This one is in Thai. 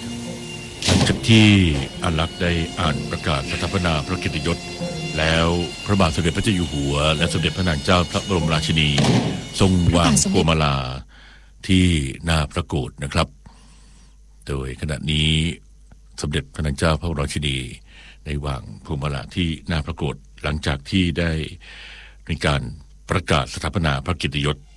หลังจากที่อารักษ์ได้อ่านประกาศสถาปนาพระเกียรติยศแล้วพระบาทสมเด็จพระเจ้าอยู่หัวและสมเด็จพระนางเจ้าพระบรมราชินีทรงวางพวงมาลาที่หน้าพระโกฐนะครับโดยขณะนี้สมเด็จพระนางเจ้าพระบรมราชินีได้วางพวงมาลาที่หน้าพระโกฐหลังจากที่ได้มีการประกาศสถาปนาพระเกียรติยศ